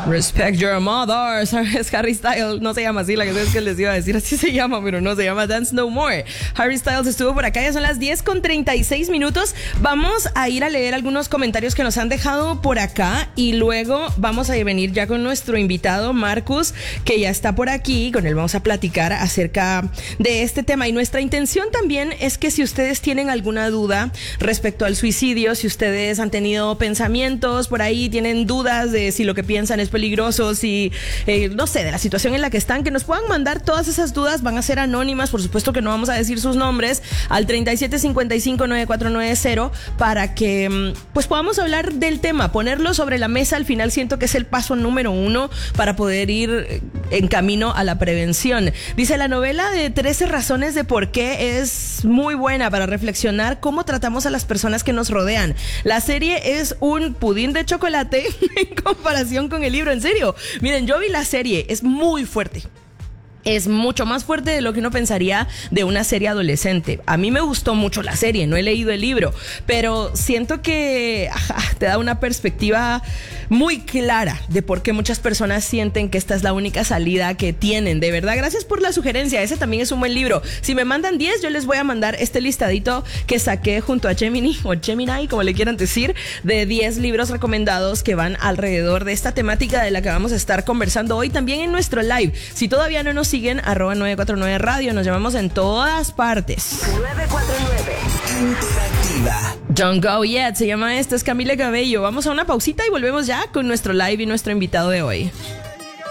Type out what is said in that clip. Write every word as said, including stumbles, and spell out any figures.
Respect your mother. Es Harry Styles, no se llama así, la que es que les iba a decir, así se llama, pero no se llama Dance No More. Harry Styles estuvo por acá, ya son las diez con treinta y seis minutos. Vamos a ir a leer algunos comentarios que nos han dejado por acá y luego vamos a venir ya con nuestro invitado Marcus, que ya está por aquí. Con él vamos a platicar acerca de este tema, y nuestra intención también es que si ustedes tienen alguna duda respecto al suicidio, si ustedes han tenido pensamientos por ahí, tienen dudas de si lo que piensan es peligroso, si eh, no sé, de la situación en la que están, que nos puedan mandar todas esas dudas. Van a ser anónimas, por supuesto que no vamos a decir sus nombres, al treinta y siete cincuenta y cinco noventa y cuatro noventa, para que pues podamos hablar del tema, ponerlo sobre la mesa. Al final siento que es el paso número uno para poder ir en camino a la prevención. Dice: la novela de trece razones de por qué es muy buena para reflexionar cómo tratamos a las personas que nos rodean. La serie es un pudín de chocolate en comparación con el libro. En serio, miren, yo vi la serie, es muy fuerte. Es mucho más fuerte de lo que uno pensaría de una serie adolescente. A mí me gustó mucho la serie, no he leído el libro, pero siento que ajá, te da una perspectiva muy clara de por qué muchas personas sienten que esta es la única salida que tienen. De verdad, gracias por la sugerencia, ese también es un buen libro. Si me mandan diez, yo les voy a mandar este listadito que saqué junto a Gemini, o Gemini, como le quieran decir, de diez libros recomendados que van alrededor de esta temática de la que vamos a estar conversando hoy también en nuestro live. Si todavía no nos siguen, arroba nueve cuatro nueve radio, nos llamamos en todas partes. nueve cuatro nueve Interactiva. Don't Go Yet se llama esto, es Camila Cabello. Vamos a una pausita y volvemos ya con nuestro live y nuestro invitado de hoy.